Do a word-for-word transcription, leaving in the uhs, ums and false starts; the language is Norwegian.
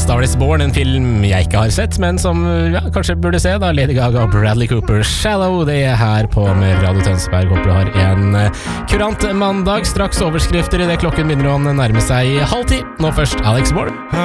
Star is Born, en film jeg ikke har sett, men som ja, kanskje burde se da. Lady Gaga og Bradley Cooper, Shallow. Det er her på med Radio Tønsberg. Håper du har en kurant mandag. Straks overskrifter i det klokken begynner å nærme seg halv ti. Nå først Alex Moore.